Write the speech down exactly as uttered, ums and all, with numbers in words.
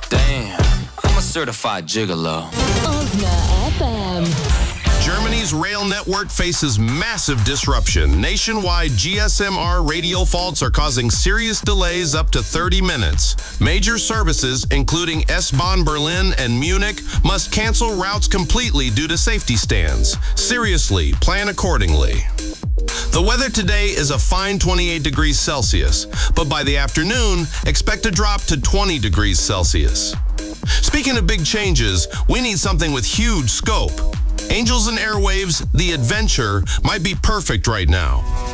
Damn, I'm a certified gigolo. Osna F M. Germany's rail network faces massive disruption. Nationwide G S M R radio faults are causing serious delays up to thirty minutes. Major services, including S-Bahn Berlin and Munich, must cancel routes completely due to safety stands. Seriously, plan accordingly. The weather today is a fine twenty-eight degrees Celsius, but by the afternoon, expect a drop to twenty degrees Celsius. Speaking of big changes, we need something with huge scope. Angels and Airwaves, The Adventure, might be perfect right now.